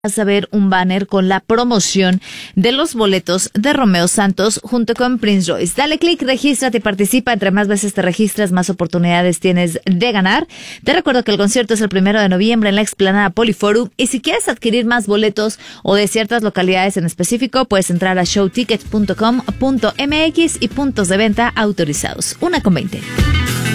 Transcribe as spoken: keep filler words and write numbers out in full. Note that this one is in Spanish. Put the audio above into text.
vas a ver un banner con la promoción de los boletos de Romeo Santos junto con Prince Royce. Dale click, regístrate y participa. Entre más veces te registras, más oportunidades tienes de ganar. Te recuerdo que el concierto es el primero de noviembre en la explanada Poliforum. Y si quieres adquirir más boletos o de ciertas localidades en específico, puedes entrar a show tickets punto com punto m x y puntos de venta autorizados. Una con veinte.